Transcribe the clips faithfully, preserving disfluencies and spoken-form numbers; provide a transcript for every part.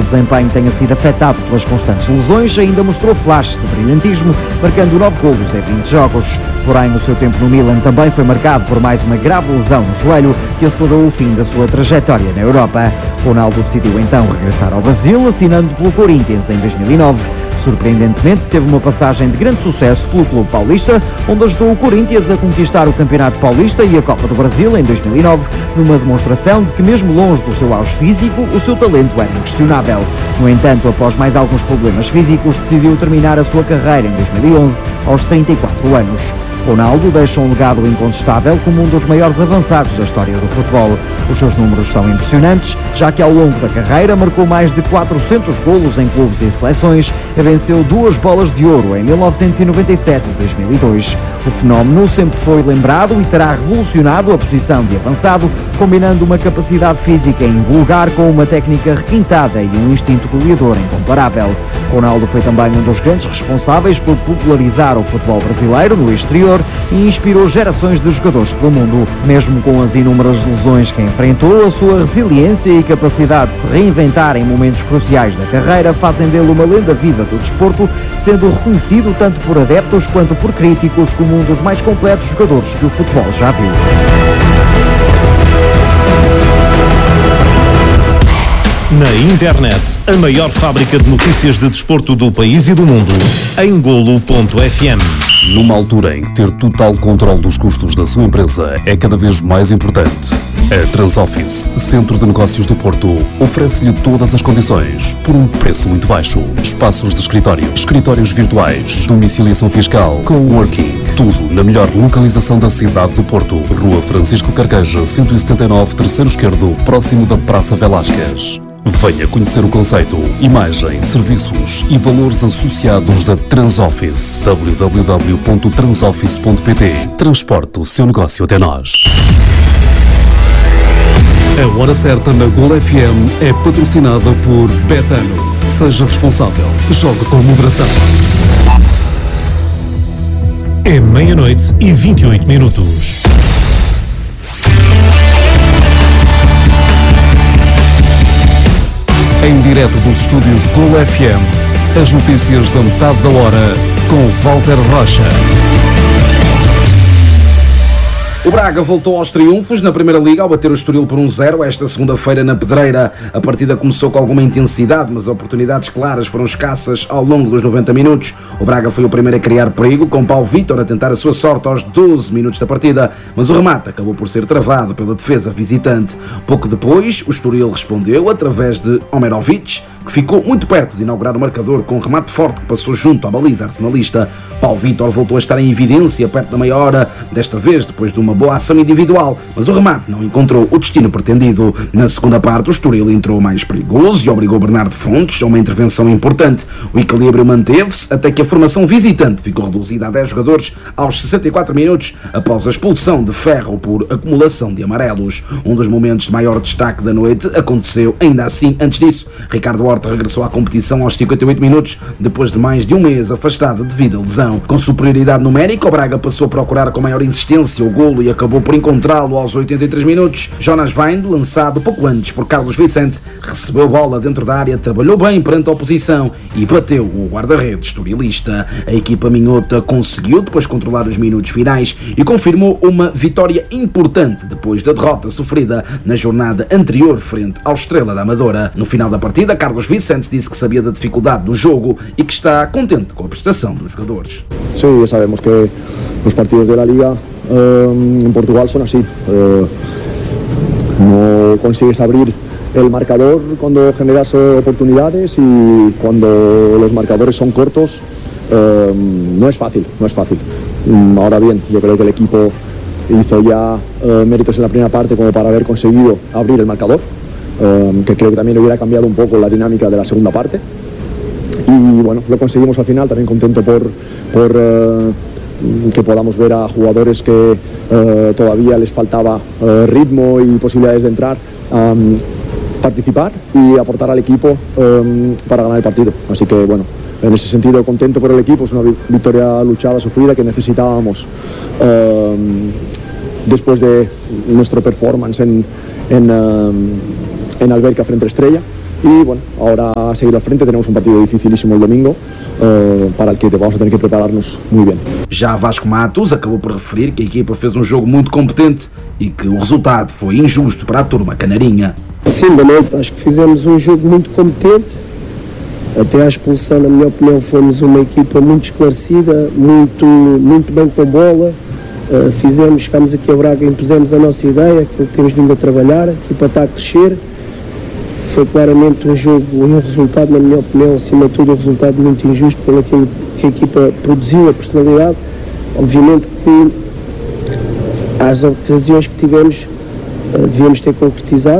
desempenho tenha sido afetado pelas constantes lesões, ainda mostrou flashes de brilhantismo, marcando nove golos em vinte jogos. Porém, o seu tempo no Milan também foi marcado por mais uma grave lesão no joelho que acelerou o fim da sua trajetória na Europa. Ronaldo decidiu então regressar ao Brasil, assinando pelo Corinthians em dois mil e nove. Surpreendentemente, teve uma passagem de grande sucesso pelo clube paulista, onde ajudou o Corinthians a conquistar o Campeonato Paulista e a Copa do Brasil em dois mil e nove, numa demonstração de que, mesmo longe do seu auge físico, o seu talento era inquestionável. No entanto, após mais alguns problemas físicos, decidiu terminar a sua carreira em dois mil e onze, aos trinta e quatro anos. Ronaldo deixa um legado incontestável como um dos maiores avançados da história do futebol. Os seus números são impressionantes, já que ao longo da carreira marcou mais de quatrocentos golos em clubes e seleções e venceu duas bolas de ouro em mil novecentos e noventa e sete e dois mil e dois. O fenómeno sempre foi lembrado e terá revolucionado a posição de avançado, combinando uma capacidade física invulgar com uma técnica requintada e um instinto goleador incomparável. Ronaldo foi também um dos grandes responsáveis por popularizar o futebol brasileiro no exterior e inspirou gerações de jogadores pelo mundo. Mesmo com as inúmeras lesões que enfrentou, a sua resiliência e capacidade de se reinventar em momentos cruciais da carreira fazem dele uma lenda viva do desporto, sendo reconhecido tanto por adeptos quanto por críticos como um dos mais completos jogadores que o futebol já viu. Na internet, a maior fábrica de notícias de desporto do país e do mundo, em golo ponto f m. Numa altura em que ter total controle dos custos da sua empresa é cada vez mais importante, a Transoffice, Centro de Negócios do Porto, oferece-lhe todas as condições por um preço muito baixo. Espaços de escritório, escritórios virtuais, domiciliação fiscal, coworking, tudo na melhor localização da cidade do Porto. Rua Francisco Carqueja, cento e setenta e nove, terceiro esquerdo, próximo da Praça Velásquez. Venha conhecer o conceito, imagem, serviços e valores associados da Transoffice. w w w ponto transoffice ponto p t. Transporte o seu negócio até nós. A Hora Certa na Golo F M é patrocinada por Betano. Seja responsável. Jogue com moderação. É meia-noite e vinte e oito minutos. Em direto dos estúdios Golo F M, as notícias da metade da hora com Walter Rocha. O Braga voltou aos triunfos na Primeira Liga ao bater o Estoril por um zero esta segunda-feira na Pedreira. A partida começou com alguma intensidade, mas oportunidades claras foram escassas ao longo dos noventa minutos. O Braga foi o primeiro a criar perigo, com Paulo Vítor a tentar a sua sorte aos doze minutos da partida, mas o remate acabou por ser travado pela defesa visitante. Pouco depois, o Estoril respondeu através de Omerovic, que ficou muito perto de inaugurar o marcador com um remate forte que passou junto à baliza arsenalista. Paulo Vítor voltou a estar em evidência perto da meia hora, desta vez depois de uma boa ação individual, mas o remate não encontrou o destino pretendido. Na segunda parte, o Estoril entrou mais perigoso e obrigou Bernardo Fontes a uma intervenção importante. O equilíbrio manteve-se até que a formação visitante ficou reduzida a dez jogadores aos sessenta e quatro minutos, após a expulsão de Ferro por acumulação de amarelos. Um dos momentos de maior destaque da noite aconteceu ainda assim antes disso. Ricardo Horta regressou à competição aos cinquenta e oito minutos, depois de mais de um mês afastado devido à lesão. Com superioridade numérica, o Braga passou a procurar com maior insistência o golo e acabou por encontrá-lo aos oitenta e três minutos. Jonas Wind, lançado pouco antes por Carlos Vicente, recebeu a bola dentro da área, trabalhou bem perante a oposição e bateu o guarda-redes estorilista. A equipa minhota conseguiu depois controlar os minutos finais e confirmou uma vitória importante depois da derrota sofrida na jornada anterior frente ao Estrela da Amadora. No final da partida, Carlos Vicente disse que sabia da dificuldade do jogo e que está contente com a prestação dos jogadores. Sim, sabemos que os partidos da Liga Uh, en Portugal son así, uh, no consigues abrir el marcador cuando generas uh, oportunidades y cuando los marcadores son cortos uh, no es fácil, no es fácil. Um, ahora bien, yo creo que el equipo hizo ya uh, méritos en la primera parte como para haber conseguido abrir el marcador, uh, que creo que también hubiera cambiado un poco la dinámica de la segunda parte y bueno, lo conseguimos al final, también contento por, por uh, que podamos ver a jugadores que eh, todavía les faltaba eh, ritmo y posibilidades de entrar, um, participar y aportar al equipo um, para ganar el partido. Así que bueno, en ese sentido contento por el equipo, es una victoria luchada, sufrida, que necesitábamos um, después de nuestro performance en, en, um, en Alberca frente a Estrella. y bueno, ahora a seguir al frente. Tenemos un partido dificilísimo el domingo, uh, para el que vamos a tener que prepararnos muy bien. Já Vasco Matos acabou por referir que a equipa fez um jogo muito competente e que o resultado foi injusto para a turma canarinha. Sim, boa noite. Acho que fizemos um jogo muito competente. Até à expulsão, na minha opinião, fomos uma equipa muito esclarecida, muito, muito bem com bola. Uh, fizemos, chegámos aqui a Braga, impusemos a nossa ideia, aquilo que temos vindo a trabalhar, a equipa está a crescer. Foi claramente um jogo e um resultado, na minha opinião, acima de tudo, um resultado muito injusto pelo aquilo que a equipa produziu, a personalidade. Obviamente que as ocasiões que tivemos uh, devíamos ter concretizado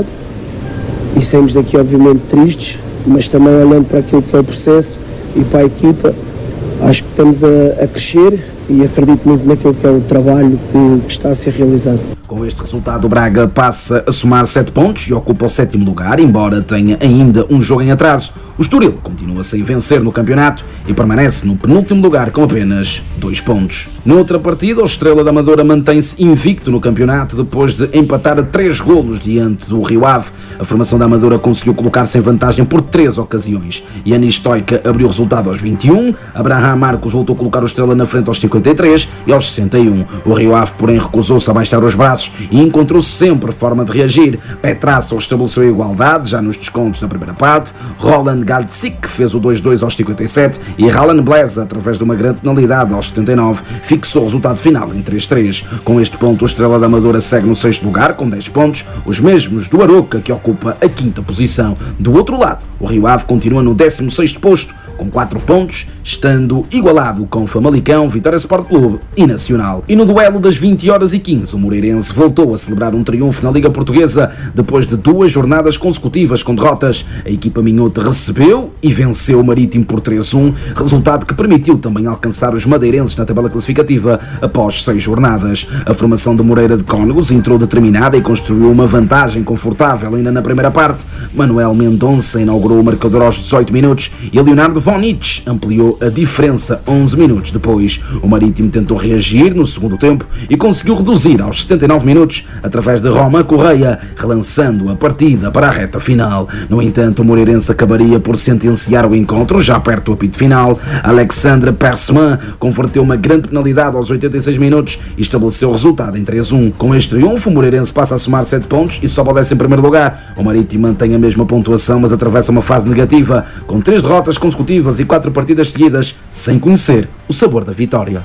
e saímos daqui, obviamente, tristes, mas também olhando para aquilo que é o processo e para a equipa, acho que estamos a, a crescer e acredito muito naquilo que é o trabalho que, que está a ser realizado. Com este resultado, o Braga passa a somar sete pontos e ocupa o sétimo lugar, embora tenha ainda um jogo em atraso. O Estoril continua sem vencer no campeonato e permanece no penúltimo lugar com apenas dois pontos. Noutra partida, o Estrela da Amadora mantém-se invicto no campeonato depois de empatar a três golos diante do Rio Ave. A formação da Amadora conseguiu colocar-se em vantagem por três ocasiões. Yanis Stoica abriu o resultado aos vinte e um, Abraham Marcos voltou a colocar o Estrela na frente aos cinquenta e três e aos sessenta e um. O Rio Ave, porém, recusou-se a baixar os braços e encontrou sempre forma de reagir. Petraça estabeleceu a igualdade já nos descontos na primeira parte. Roland Galtzik fez o dois a dois aos cinquenta e sete e Ralan Bleza, através de uma grande penalidade aos setenta e nove, fixou o resultado final em três a três. Com este ponto, o Estrela da Amadora segue no sexto lugar com dez pontos, os mesmos do Aroca, que ocupa a quinta posição. Do outro lado, o Rio Ave continua no décimo sexto posto com quatro pontos, estando igualado com Famalicão, Vitória Sport Clube e Nacional. E no duelo das vinte horas e quinze, o Moreirense voltou a celebrar um triunfo na Liga Portuguesa depois de duas jornadas consecutivas com derrotas. A equipa minhota recebeu e venceu o Marítimo por três a um, resultado que permitiu também alcançar os madeirenses na tabela classificativa após seis jornadas. A formação de Moreira de Cónegos entrou determinada e construiu uma vantagem confortável ainda na primeira parte. Manuel Mendonça inaugurou o marcador aos dezoito minutos e Leonardo Vonich ampliou a diferença onze minutos depois. O Marítimo tentou reagir no segundo tempo e conseguiu reduzir aos setenta e nove minutos através de Roma Correia, relançando a partida para a reta final. No entanto, o Moreirense acabaria por sentenciar o encontro já perto do apito final. Alexandre Persman converteu uma grande penalidade aos oitenta e seis minutos e estabeleceu o resultado em três a um. Com este triunfo, o Moreirense passa a somar sete pontos e sobe ao décimo primeiro lugar. O Marítimo mantém a mesma pontuação, mas atravessa uma fase negativa, com três derrotas consecutivas e quatro partidas seguidas, sem conhecer o sabor da vitória.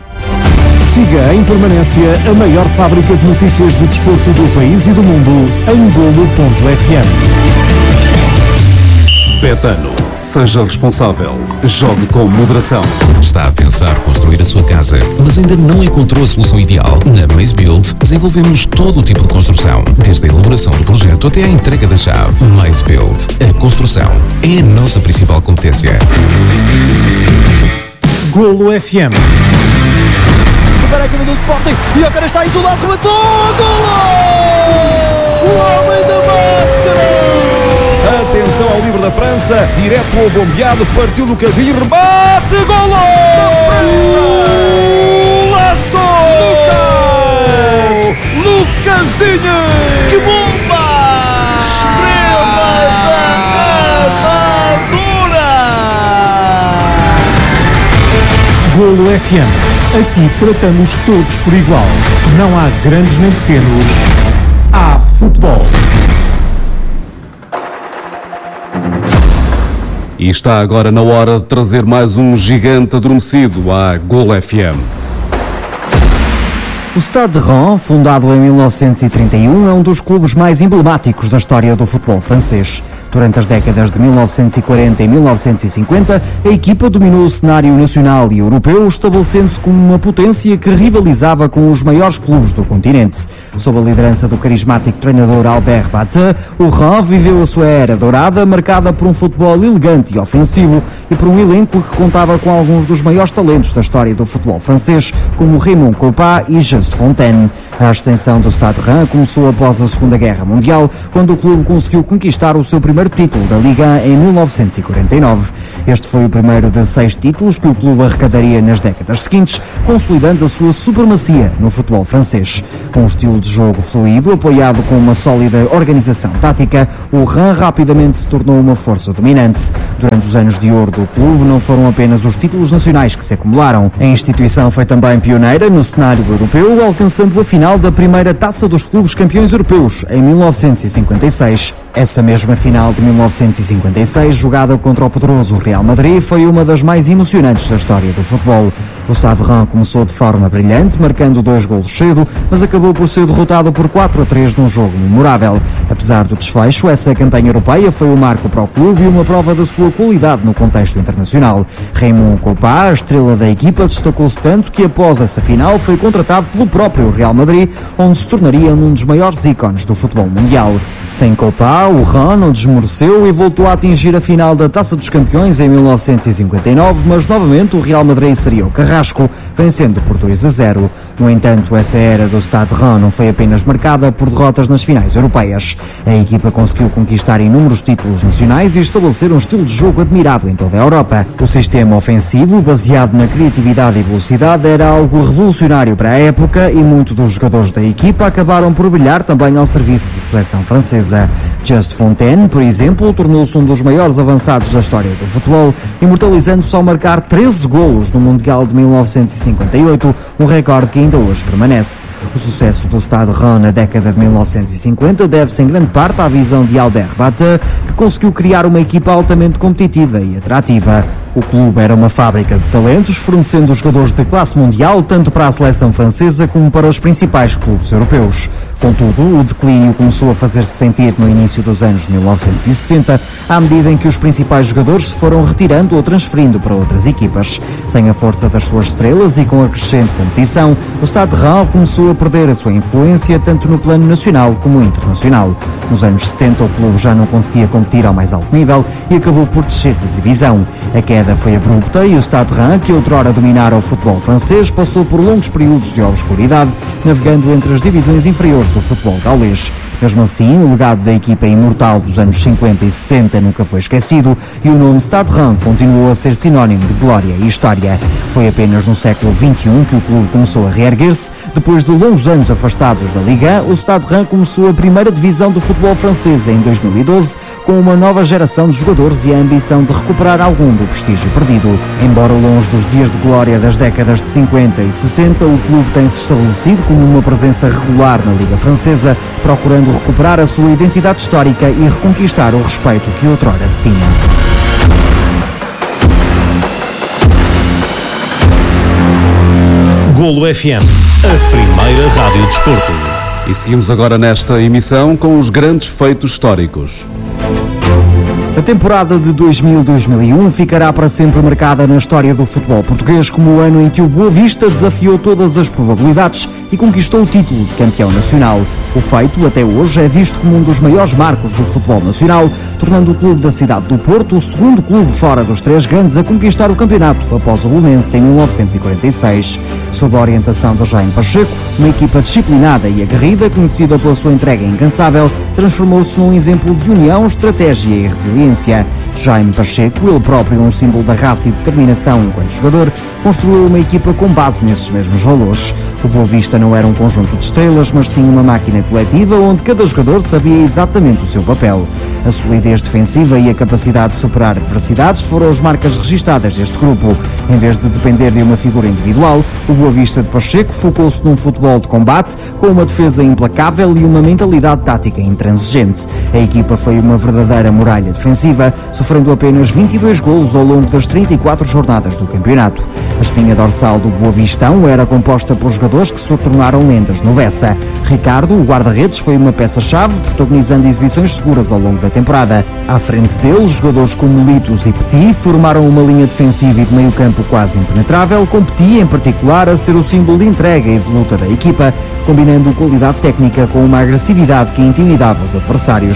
Siga em permanência a maior fábrica de notícias do desporto do país e do mundo, em golo ponto f m. Betano. Seja responsável. Jogue com moderação. Está a pensar construir a sua casa, mas ainda não encontrou a solução ideal? Na Maze Build desenvolvemos todo o tipo de construção, desde a elaboração do projeto até a entrega da chave. Maze Build. A construção é a nossa principal competência. Golo F M. Para a equipe do Sporting e agora está isolado, rematou, golo! O homem da máscara! Atenção ao livre da França, direto ao bombeado, partiu Lucas e remate, golo! Laço! Lucas! Lucas Dinha! Que bomba! Estrela da Amadora! Golo F M. Aqui tratamos todos por igual. Não há grandes nem pequenos. Há futebol. E está agora na hora de trazer mais um gigante adormecido à Golo F M. O Stade de Reims, fundado em mil novecentos e trinta e um, é um dos clubes mais emblemáticos da história do futebol francês. Durante as décadas de mil novecentos e quarenta e mil novecentos e cinquenta, a equipa dominou o cenário nacional e europeu, estabelecendo-se como uma potência que rivalizava com os maiores clubes do continente. Sob a liderança do carismático treinador Albert Bateu, o Reims viveu a sua era dourada, marcada por um futebol elegante e ofensivo e por um elenco que contava com alguns dos maiores talentos da história do futebol francês, como Raymond Kopa e Just Fontaine. A ascensão do Stade de Reims começou após a Segunda Guerra Mundial, quando o clube conseguiu conquistar o seu primeiro título da Liga em mil novecentos e quarenta e nove. Este foi o primeiro de seis títulos que o clube arrecadaria nas décadas seguintes, consolidando a sua supremacia no futebol francês. Com um estilo de jogo fluido, apoiado com uma sólida organização tática, o Rennes rapidamente se tornou uma força dominante. Durante os anos de ouro do clube, não foram apenas os títulos nacionais que se acumularam. A instituição foi também pioneira no cenário europeu, alcançando a final da primeira Taça dos Clubes Campeões Europeus, em mil novecentos e cinquenta e seis. Essa mesma final de mil novecentos e cinquenta e seis, jogada contra o poderoso Real Madrid, foi uma das mais emocionantes da história do futebol. O Stade Rennes começou de forma brilhante, marcando dois golos cedo, mas acabou por ser derrotado por quatro a três num jogo memorável. Apesar do desfecho, essa campanha europeia foi um marco para o clube e uma prova da sua qualidade no contexto internacional. Raymond Kopa, a estrela da equipa, destacou-se tanto que após essa final foi contratado pelo próprio Real Madrid, onde se tornaria um dos maiores ícones do futebol mundial. Sem Kopa, o Rennes não desmoreceu e voltou a atingir a final da Taça dos Campeões em mil novecentos e cinquenta e nove, mas novamente o Real Madrid seria o carrasco, vencendo por dois a zero. No entanto, essa era do Stade Rennes não foi apenas marcada por derrotas nas finais europeias. A equipa conseguiu conquistar inúmeros títulos nacionais e estabelecer um estilo de jogo admirado em toda a Europa. O sistema ofensivo, baseado na criatividade e velocidade, era algo revolucionário para a época e muitos dos jogadores da equipa acabaram por brilhar também ao serviço da seleção francesa. Just Fontaine, por exemplo, tornou-se um dos maiores avançados da história do futebol, imortalizando-se ao marcar treze golos no Mundial de mil novecentos e cinquenta e oito, um recorde que ainda hoje permanece. O sucesso do Stade Rennes na década de mil novecentos e cinquenta deve-se em grande parte à visão de Albert Batteur, que conseguiu criar uma equipa altamente competitiva e atrativa. O clube era uma fábrica de talentos, fornecendo jogadores de classe mundial tanto para a seleção francesa como para os principais clubes europeus. Contudo, o declínio começou a fazer-se sentir no início dos anos de mil novecentos e sessenta, à medida em que os principais jogadores se foram retirando ou transferindo para outras equipas. Sem a força das suas estrelas e com a crescente competição, o Stade Rennes começou a perder a sua influência tanto no plano nacional como internacional. Nos anos setenta, o clube já não conseguia competir ao mais alto nível e acabou por descer de divisão. A queda foi abrupta e o Stade Rennes, que outrora dominara o futebol francês, passou por longos períodos de obscuridade, navegando entre as divisões inferiores do futebol gaulês. Mesmo assim, o legado da equipa imortal dos anos cinquenta e sessenta nunca foi esquecido e o nome Stade Rennes continuou a ser sinónimo de glória e história. Foi apenas no século vinte e um que o clube começou a reerguer-se. Depois de longos anos afastados da Liga, o Stade Rennes começou a primeira divisão do futebol francês em dois mil e doze, com uma nova geração de jogadores e a ambição de recuperar algum do prestígio perdido. Embora longe dos dias de glória das décadas de cinquenta e sessenta, o clube tem-se estabelecido como uma presença regular na Liga Francesa, procurando recuperar a sua identidade histórica e reconquistar o respeito que outrora tinha. Golo F M, a primeira rádio de desporto. E seguimos agora nesta emissão com os grandes feitos históricos. A temporada de dois mil a dois mil e um ficará para sempre marcada na história do futebol português como o ano em que o Boa Vista desafiou todas as probabilidades e conquistou o título de campeão nacional. O feito, até hoje, é visto como um dos maiores marcos do futebol nacional, tornando o clube da cidade do Porto o segundo clube fora dos três grandes a conquistar o campeonato, após o Belenenses em mil novecentos e quarenta e seis. Sob a orientação de Jaime Pacheco, uma equipa disciplinada e aguerrida, conhecida pela sua entrega incansável, transformou-se num exemplo de união, estratégia e resiliência. Jaime Pacheco, ele próprio um símbolo da raça e determinação enquanto jogador, construiu uma equipa com base nesses mesmos valores. O Boa Vista não era um conjunto de estrelas, mas sim uma máquina coletiva onde cada jogador sabia exatamente o seu papel. A solidez defensiva e a capacidade de superar adversidades foram as marcas registadas deste grupo. Em vez de depender de uma figura individual, o Boa Vista de Pacheco focou-se num futebol de combate, com uma defesa implacável e uma mentalidade tática intransigente. A equipa foi uma verdadeira muralha defensiva, sofrendo apenas vinte e dois golos ao longo das trinta e quatro jornadas do campeonato. A espinha dorsal do Boa Vistão era composta por jogadores que se tornaram lendas no Bessa. Ricardo, o guarda-redes, foi uma peça-chave, protagonizando exibições seguras ao longo da temporada. À frente deles, jogadores como Litos e Petit formaram uma linha defensiva e de meio-campo quase impenetrável, com Petit, em particular, a ser o símbolo de entrega e de luta da equipa, combinando qualidade técnica com uma agressividade que intimidava os adversários.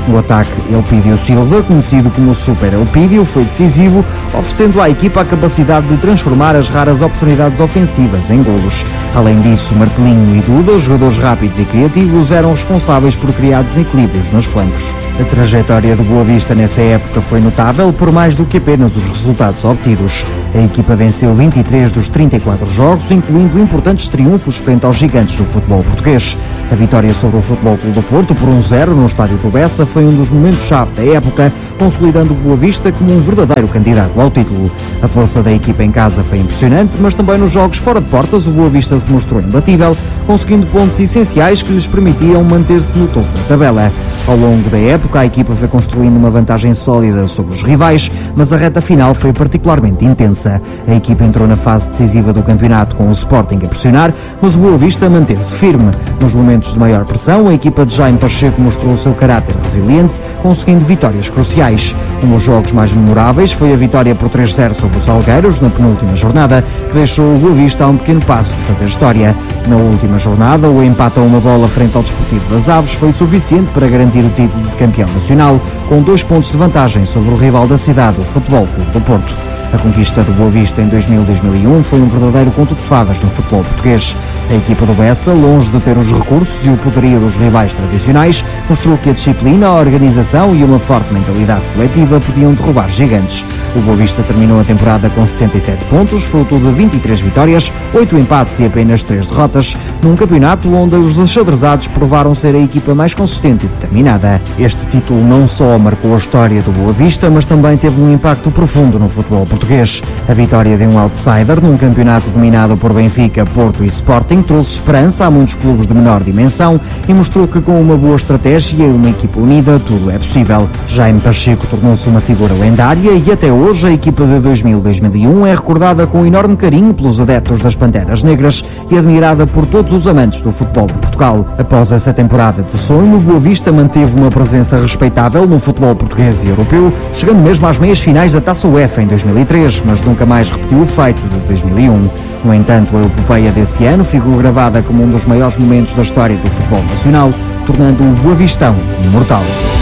No ataque, Elpidio Silva, conhecido como Super Elpidio, foi decisivo, oferecendo à equipa a capacidade de transformar as raras oportunidades ofensivas em golos. Além disso, Martelinho e Duda, jogadores rápidos e criativos, eram responsáveis por criar desequilíbrios nos flancos. A trajetória do Boa Vista nessa época foi notável por mais do que apenas os resultados obtidos. A equipa venceu vinte e três dos trinta e quatro jogos, incluindo importantes triunfos frente aos gigantes do futebol português. A vitória sobre o Futebol Clube do Porto por um zero no estádio do Bessa foi um dos momentos-chave da época, consolidando o Boa Vista como um verdadeiro candidato ao título. A força da equipa em casa foi impressionante, mas também nos jogos fora de portas o Boa Vista se mostrou imbatível, conseguindo pontos essenciais que lhes permitiam manter-se no topo da tabela. Ao longo da época, a equipa foi construindo uma vantagem sólida sobre os rivais, mas a reta final foi particularmente intensa. A equipa entrou na fase decisiva do campeonato com o Sporting a pressionar, mas o Boa Vista manteve-se firme. Nos momentos de maior pressão, a equipa de Jaime Pacheco mostrou o seu caráter resiliente, conseguindo vitórias cruciais. Um dos jogos mais memoráveis foi a vitória por três zero sobre os Salgueiros na penúltima jornada, que deixou o Boa Vista a um pequeno passo de fazer história. Na última jornada, o empate a uma bola frente ao Desportivo das Aves foi suficiente para garantir o título de campeão nacional, com dois pontos de vantagem sobre o rival da cidade, o Futebol Clube do Porto. A conquista do Boa Vista em dois mil e dois mil e um foi um verdadeiro conto de fadas no futebol português. A equipa do Bessa, longe de ter os recursos e o poderio dos rivais tradicionais, mostrou que a disciplina, a organização e uma forte mentalidade coletiva podiam derrubar gigantes. O Boa Vista terminou a temporada com setenta e sete pontos, fruto de vinte e três vitórias, oito empates e apenas três derrotas, num campeonato onde os achadrezados provaram ser a equipa mais consistente e determinada. Este título não só marcou a história do Boa Vista, mas também teve um impacto profundo no futebol português. A vitória de um outsider num campeonato dominado por Benfica, Porto e Sporting trouxe esperança a muitos clubes de menor dimensão e mostrou que com uma boa estratégia e uma equipa unida tudo é possível. Jaime Pacheco tornou-se uma figura lendária e até hoje a equipa de dois mil e dois mil e um é recordada com enorme carinho pelos adeptos das Panteras Negras e admirada por todos os amantes do futebol em Portugal. Após essa temporada de sonho, o Boa Vista manteve uma presença respeitável no futebol português e europeu, chegando mesmo às meias finais da Taça UEFA em dois mil e três, mas nunca mais repetiu o feito de dois mil e um. No entanto, a epopeia desse ano ficou gravada como um dos maiores momentos da história do futebol nacional, tornando o Boavistão imortal.